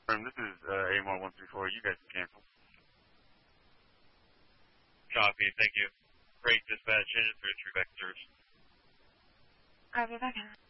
This is A1134. You guys can cancel. Copy. Thank you. Great dispatch. Engine 33 back to service. I'll be back in.